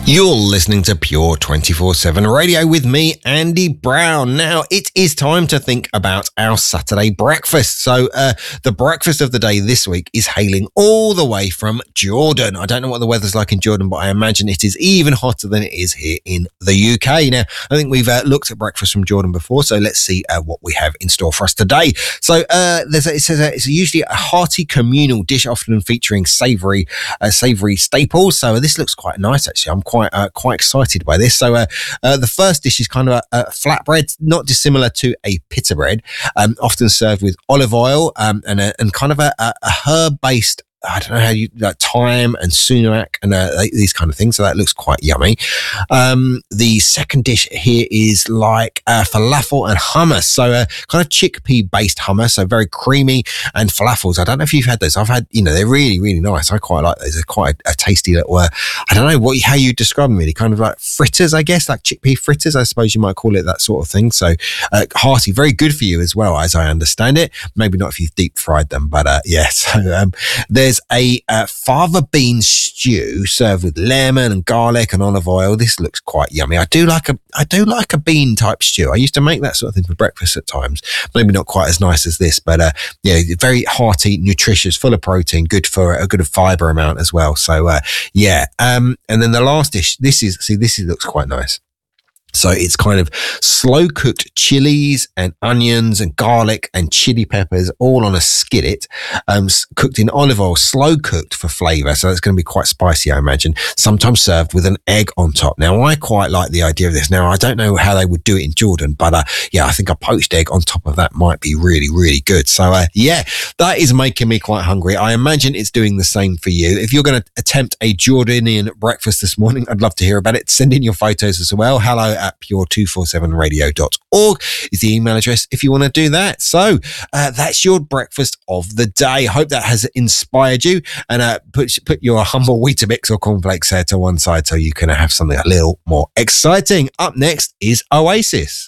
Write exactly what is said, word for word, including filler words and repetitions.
You're listening to Pure twenty-four seven Radio with me, Andy Brown. Now, it is time to think about our Saturday breakfast. So, uh, the breakfast of the day this week is hailing all the way from Jordan. I don't know what the weather's like in Jordan, but I imagine it is even hotter than it is here in the U K. Now, I think we've uh, looked at breakfast from Jordan before, so let's see uh, what we have in store for us today. So, uh, there's a, it says uh, it's usually a hearty communal dish, often featuring savoury, uh, savoury staples. So, this looks quite nice, actually. I'm quite Uh, quite excited by this. So uh, uh, the first dish is kind of a, a flatbread, not dissimilar to a pita bread, um, often served with olive oil um, and, a, and kind of a, a herb-based, I don't know how you, like thyme and sumac and uh, these kind of things. So that looks quite yummy. Um, the second dish here is like uh, falafel and hummus. So uh, kind of chickpea based hummus. So very creamy, and falafels. I don't know if you've had those. I've had, you know, they're really, really nice. I quite like those. They're quite a, a tasty little, uh, I don't know what, how you describe them really. Kind of like fritters, I guess, like chickpea fritters, I suppose you might call it, that sort of thing. So uh, hearty, very good for you as well, as I understand it. Maybe not if you've deep fried them, but uh, yeah. So um, there's There's a uh, fava bean stew served with lemon and garlic and olive oil. This looks quite yummy. I do like a I do like a bean type stew. I used to make that sort of thing for breakfast at times. Maybe not quite as nice as this, but uh, yeah, very hearty, nutritious, full of protein, good for a good fibre amount as well. So uh, yeah, um, and then the last dish. This is see, this is, looks quite nice. So it's kind of slow cooked chilies and onions and garlic and chili peppers all on a skillet, um, cooked in olive oil, slow cooked for flavour. So it's going to be quite spicy, I imagine, sometimes served with an egg on top. Now, I quite like the idea of this. Now, I don't know how they would do it in Jordan, but uh, yeah, I think a poached egg on top of that might be really, really good. So uh, yeah, that is making me quite hungry. I imagine it's doing the same for you. If you're going to attempt a Jordanian breakfast this morning, I'd love to hear about it. Send in your photos as well. Hello at pure two forty-seven radio dot org is the email address if you want to do that. So uh, that's your breakfast of the day. Hope that has inspired you, and uh, put put your humble Weetabix or cornflakes there to one side so you can have something a little more exciting. Up next is Oasis.